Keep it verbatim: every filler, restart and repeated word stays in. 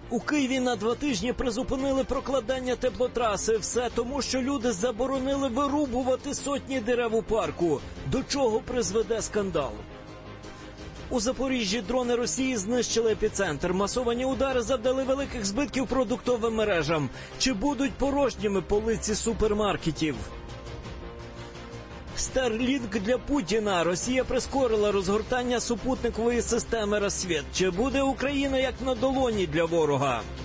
У Києві на два тижні призупинили прокладання теплотраси. Все тому, що люди заборонили вирубувати сотні дерев у парку. До чого призведе скандал? У Запоріжжі дрони Росії знищили епіцентр. Масовані удари завдали великих збитків продуктовим мережам. Чи будуть порожніми полиці супермаркетів? Старлінк для Путіна. Росія прискорила розгортання супутникової системи «Рассвіт». Чи буде Україна як на долоні для ворога?